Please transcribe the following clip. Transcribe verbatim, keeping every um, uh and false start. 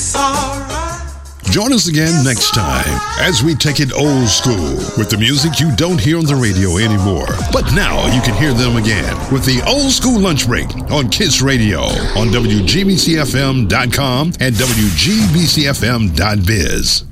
Join us again next time as we take it old school with the music you don't hear on the radio anymore. But now you can hear them again with the Old School Lunch Break on Kiss Radio on W G B C F M dot com and W G B C F M dot biz.